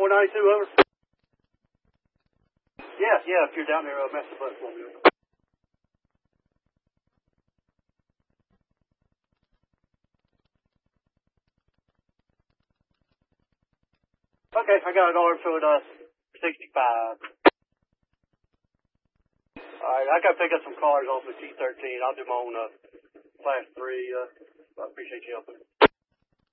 492, over. Yeah, if you're down there, mess the bus for me. Okay, I got an arm showing 65. Alright, I gotta pick up some cars off the T13. I'll do my own class 3. I appreciate you helping.